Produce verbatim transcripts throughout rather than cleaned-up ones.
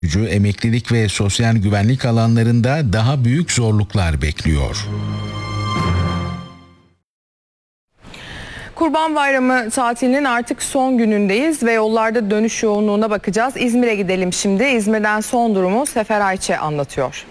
Gücü, emeklilik ve sosyal güvenlik alanlarında daha büyük zorluklar bekliyor. Kurban Bayramı tatilinin artık son günündeyiz ve yollarda dönüş yoğunluğuna bakacağız. İzmir'e gidelim şimdi. İzmir'den son durumu Sefer Ayçe anlatıyor.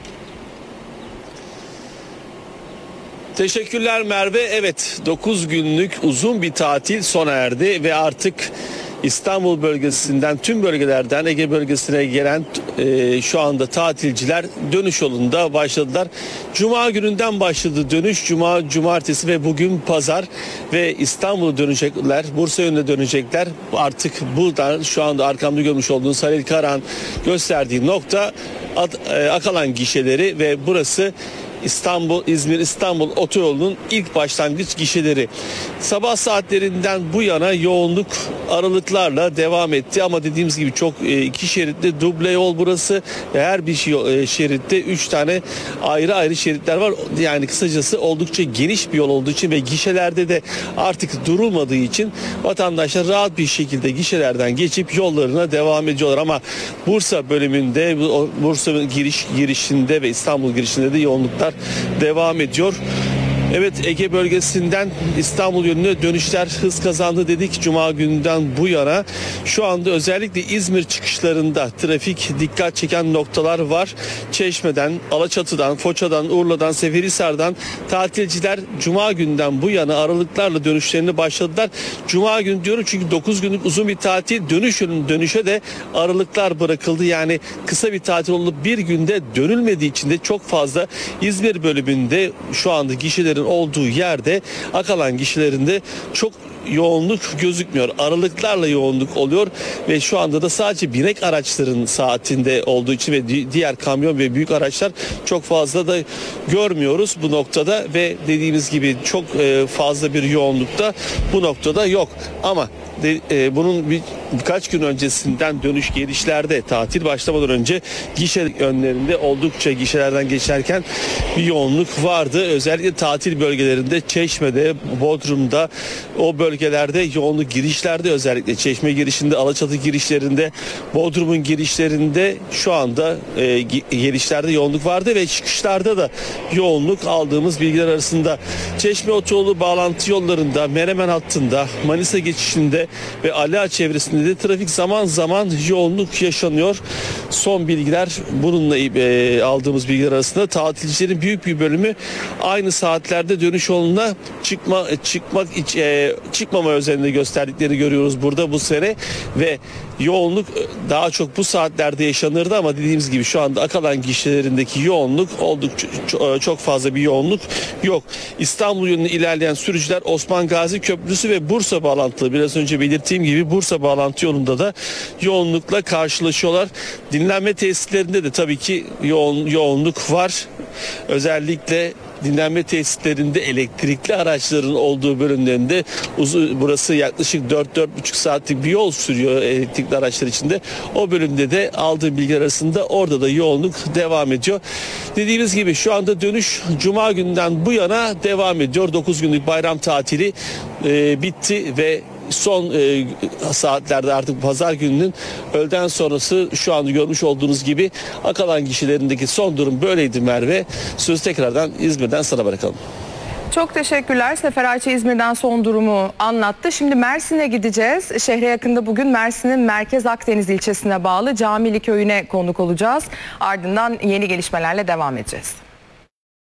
Teşekkürler Merve. Evet, dokuz günlük uzun bir tatil sona erdi ve artık İstanbul bölgesinden, tüm bölgelerden Ege bölgesine gelen e, şu anda tatilciler dönüş yolunda başladılar. Cuma gününden başladı dönüş. Cuma, cumartesi ve bugün pazar ve İstanbul'a dönecekler. Bursa yönüne dönecekler. Artık buradan şu anda arkamda görmüş olduğunuz Halil Karahan gösterdiği nokta Ad, e, Akalan gişeleri ve burası İstanbul, İzmir, İstanbul otoyolunun ilk başlangıç gişeleri. Sabah saatlerinden bu yana yoğunluk aralıklarla devam etti ama dediğimiz gibi çok e, iki şeritli duble yol burası. Her bir şey, e, şeritte üç tane ayrı ayrı şeritler var. Yani kısacası oldukça geniş bir yol olduğu için ve gişelerde de artık durulmadığı için vatandaşlar rahat bir şekilde gişelerden geçip yollarına devam ediyorlar ama Bursa bölümünde, Bursa giriş girişinde ve İstanbul girişinde de yoğunluklar devam ediyor. Evet, Ege bölgesinden İstanbul yönüne dönüşler hız kazandı dedik Cuma gününden bu yana. Şu anda özellikle İzmir çıkışlarında trafik dikkat çeken noktalar var. Çeşme'den, Alaçatı'dan, Foça'dan, Urla'dan, Seferihisar'dan tatilciler Cuma günden bu yana aralıklarla dönüşlerini başladılar. Cuma günü diyorum çünkü dokuz günlük uzun bir tatil, dönüş yönünün dönüşe de aralıklar bırakıldı. Yani kısa bir tatil olup bir günde dönülmediği için de çok fazla İzmir bölümünde şu anda gişelerin olduğu yerde Akalan gişelerinde çok yoğunluk gözükmüyor. Aralıklarla yoğunluk oluyor ve şu anda da sadece binek araçların saatinde olduğu için ve diğer kamyon ve büyük araçlar çok fazla da görmüyoruz bu noktada ve dediğimiz gibi çok fazla bir yoğunlukta bu noktada yok. Ama de, e, bunun bir, birkaç gün öncesinden dönüş gelişlerde tatil başlamadan önce gişe önlerinde oldukça gişelerden geçerken bir yoğunluk vardı. Özellikle tatil bölgelerinde Çeşme'de, Bodrum'da o bölgelerde yoğunluk girişlerde özellikle Çeşme girişinde, Alaçatı girişlerinde, Bodrum'un girişlerinde şu anda e, gelişlerde yoğunluk vardı ve çıkışlarda da yoğunluk aldığımız bilgiler arasında. Çeşme otoyolu bağlantı yollarında, Menemen hattında, Manisa geçişinde ve Ali Ağa çevresinde de trafik zaman zaman yoğunluk yaşanıyor. Son bilgiler bununla e, aldığımız bilgiler arasında tatilcilerin büyük bir bölümü aynı saatlerde dönüş yoluna çıkma çıkmak e, çıkmama özelliğini gösterdikleri görüyoruz burada bu sene ve yoğunluk daha çok bu saatlerde yaşanırdı ama dediğimiz gibi şu anda Akalan gişelerindeki yoğunluk oldukça çok fazla bir yoğunluk yok. İstanbul yönüne ilerleyen sürücüler Osman Gazi Köprüsü ve Bursa bağlantılı biraz önce belirttiğim gibi Bursa bağlantı yolunda da yoğunlukla karşılaşıyorlar. Dinlenme tesislerinde de tabii ki yoğun, yoğunluk var. Özellikle dinlenme tesislerinde elektrikli araçların olduğu bölümlerinde uzun, burası yaklaşık dört dört buçuk saatlik bir yol sürüyor elektrikli araçlar içinde. O bölümde de aldığım bilgiler arasında orada da yoğunluk devam ediyor. Dediğimiz gibi şu anda dönüş Cuma günden bu yana devam ediyor. dokuz günlük bayram tatili e, bitti ve son e, saatlerde artık pazar gününün öğleden sonrası şu anda görmüş olduğunuz gibi Akalan gişelerindeki son durum böyleydi Merve. Sözü tekrardan İzmir'den sana bırakalım. Çok teşekkürler. Sefer Ayçe İzmir'den son durumu anlattı. Şimdi Mersin'e gideceğiz. Şehre yakında bugün Mersin'in Merkez Akdeniz ilçesine bağlı Camili köyüne konuk olacağız. Ardından yeni gelişmelerle devam edeceğiz.